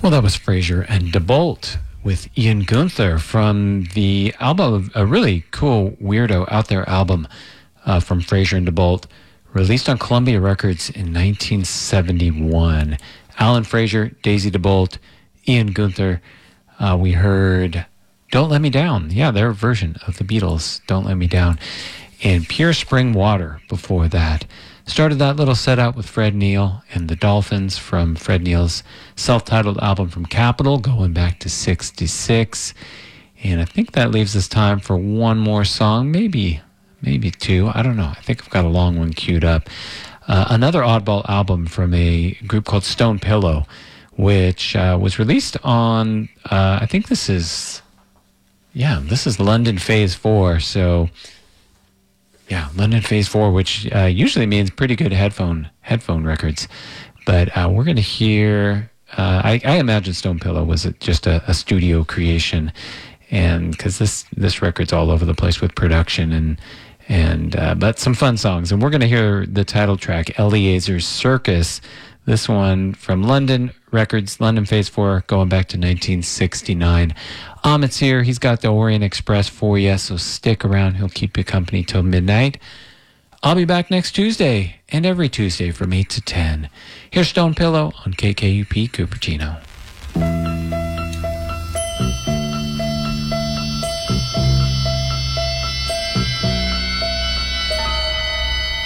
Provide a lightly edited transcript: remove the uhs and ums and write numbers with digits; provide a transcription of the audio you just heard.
Well, that was Fraser and DeBolt with Ian Gunther from the album, a really cool, weirdo, out there album from Fraser and DeBolt, released on Columbia Records in 1971. Alan Fraser, Daisy DeBolt, Ian Gunther. We heard Don't Let Me Down. Yeah, their version of the Beatles' Don't Let Me Down. And Pure Spring Water before that. Started that little set out with Fred Neil and the Dolphins from Fred Neil's self-titled album from Capitol, going back to 66. And I think that leaves us time for one more song, maybe two. I don't know. I think I've got a long one queued up. Another oddball album from a group called Stone Pillow, which was released on, I think this is London Phase 4. So, yeah, London Phase 4, which usually means pretty good headphone records. But we're going to hear, I imagine Stone Pillow was just a studio creation, and because this record's all over the place with production but some fun songs. And we're going to hear the title track, Eliezer's Circus. This one from London Records, London Phase 4, going back to 1969. Amit's here. He's got the Orient Express for you, so stick around. He'll keep you company till midnight. I'll be back next Tuesday and every Tuesday from 8 to 10. Here's Stone Pillow on KKUP Cupertino.